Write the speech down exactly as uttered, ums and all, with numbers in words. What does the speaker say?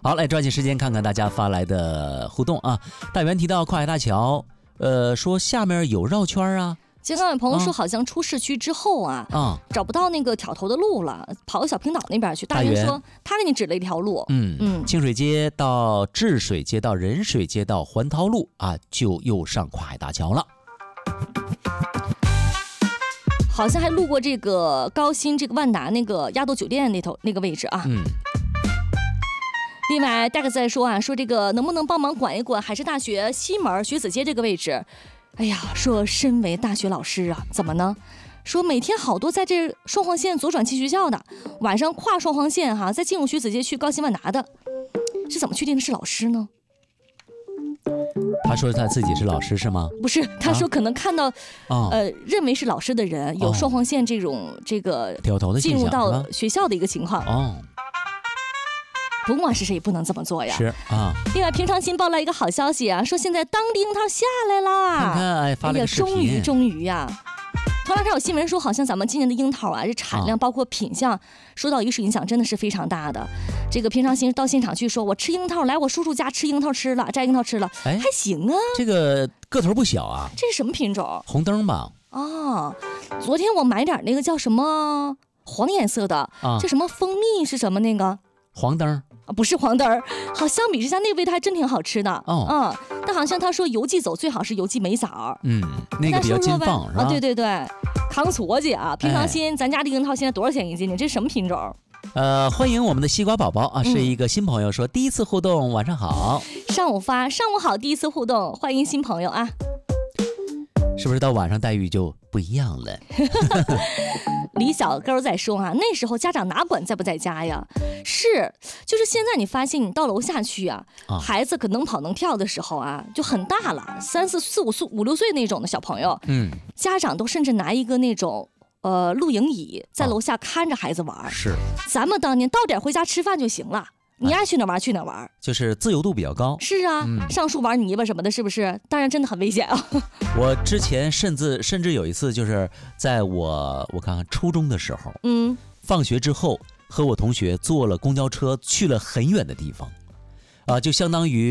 好，来抓紧时间看看大家发来的互动啊。大元提到跨海大桥，呃，说下面有绕圈啊。 刚刚有朋友说，好像出市区之后啊，啊找不到那个挑头的路了，跑到小平岛那边去。大元说他给你指了一条路， 嗯嗯，清水街到治水街到仁水街到环涛路啊，就又上跨海大桥了。 好像还路过这个高新这个万达那个亚朵酒店那头那个位置啊。 嗯。 另外，大哥在说啊，说这个能不能帮忙管一管海事大学西门学子街这个位置？哎呀，说身为大学老师啊，怎么呢？说每天好多在这双黄线左转去学校的，晚上跨双黄线哈、啊，再进入学子街去高新万达的，是怎么确定的是老师呢？ 他说他自己是老师是吗？ 不是，他说可能看到， 啊、 呃，认为是老师的人有双黄线这种、哦、这个掉头的进入到学校的一个情况。 哦。 不管是谁也不能这么做呀。 是啊。 另外，平常心报来一个好消息啊，说现在当地樱桃下来啦。 看看，哎，发了个视频。 哎呀，终于终于呀、啊！头两天有新闻说，好像咱们今年的樱桃啊，这产量包括品相，受到一是影响真的是非常大的。这个平常心到现场去说，我吃樱桃，来我叔叔家吃樱桃吃了，摘樱桃吃了，哎，还行啊。 这个个头不小啊。 这是什么品种？ 红灯吧。 哦，昨天我买点那个叫什么黄颜色的，啊、这什么蜂蜜是什么那个？ 黄灯。 啊，不是黄灯儿，好，相比之下那个味道还真挺好吃的。 哦， 嗯，但好像他说邮寄走最好是邮寄梅枣， 嗯，那个比较金放是吧？ 啊，对对对，扛矬子啊，平常心，哎、咱家的樱桃现在多少钱一斤？你这什么品种？ 呃，欢迎我们的西瓜宝宝啊，是一个新朋友说、嗯、第一次互动，晚上好。 上午发，上午好，第一次互动，欢迎新朋友啊。 是不是到晚上待遇就不一样了？ 李小勾在说啊，那时候家长哪管在不在家呀？是，就是现在你发现你到楼下去啊，啊孩子可能跑能跳的时候啊，就很大了，三四四五岁五六岁那种的小朋友，嗯，家长都甚至拿一个那种呃露营椅在楼下看着孩子玩。啊、 是， 咱们当年到点回家吃饭就行了。你爱去哪玩去哪玩， 就是自由度比较高。 是啊，嗯、上树玩泥巴什么的，是不是？当然真的很危险啊。 我之前甚至甚至有一次，就是在我我看看初中的时候，嗯，放学之后和我同学坐了公交车去了很远的地方，啊、呃，就相当于。